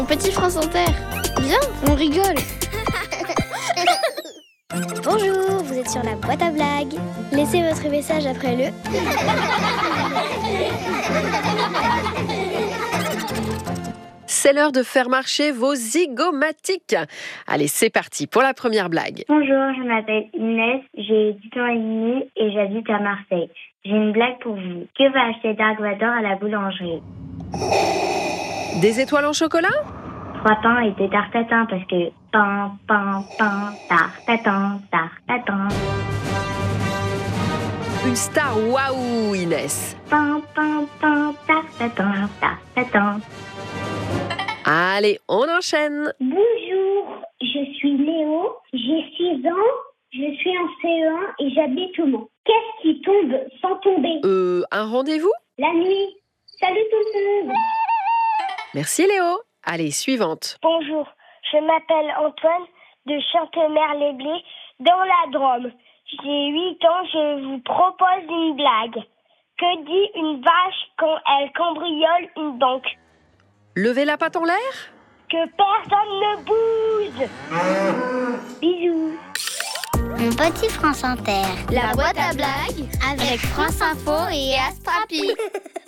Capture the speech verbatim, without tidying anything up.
Petit France Inter, viens, on rigole. Bonjour, vous êtes sur la boîte à blagues. Laissez votre message après le... C'est l'heure de faire marcher vos zygomatiques. Allez, c'est parti pour la première blague. Bonjour, je m'appelle Inès, j'ai dix ans et demi et j'habite à Marseille. J'ai une blague pour vous. Que va acheter Dark Vador à la boulangerie? Des étoiles en chocolat? Trois pains et des tartatins parce que pain, pain, pain, tartatin, tartatin. Une star, waouh, Inès. Pain, pain, pain, tartatin, tartatin. Allez, on enchaîne. Bonjour, je suis Léo, j'ai six ans, je suis en C E un et j'habite au Mans. Qu'est-ce qui tombe sans tomber? Euh, un rendez-vous? La nuit. Salut tout le monde. Merci Léo. Allez, suivante. Bonjour, je m'appelle Antoine de Chantemer-les-Blés dans la Drôme. J'ai huit ans, je vous propose une blague. Que dit une vache quand elle cambriole une banque? Levez la patte en l'air? Que personne ne bouge. Bisous. Mon petit France Inter. La boîte à blagues Avec France Info et Astrapi.